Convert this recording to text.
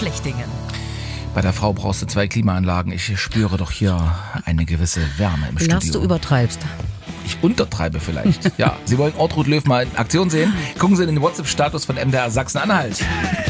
Flechtingen. Bei der Frau brauchst du 2 Klimaanlagen. Ich spüre doch hier eine gewisse Wärme im Studio. Lars, du übertreibst. Ich untertreibe vielleicht. Ja, Sie wollen Ortrud Löw mal in Aktion sehen? Gucken Sie in den WhatsApp-Status von MDR Sachsen-Anhalt.